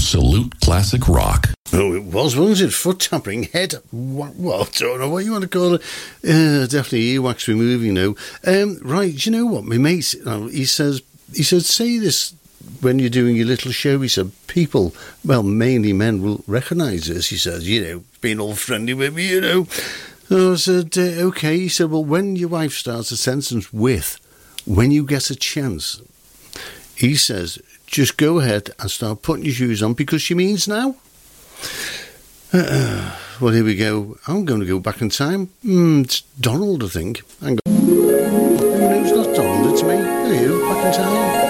Absolute classic rock. Oh, it wasn't it? Foot tapping, head. Well, I don't know what you want to call it. Definitely earwax removing now. Right, do you know what? My mate, he said, say this when you're doing your little show. He said, people, well, mainly men, will recognise this. He says, being all friendly with me, So I said, okay. He said, well, when your wife starts a sentence with, when you get a chance, he says, just go ahead and start putting your shoes on because she means now. Well, here we go. I'm going to go back in time. It's Donald, I think. Hang on.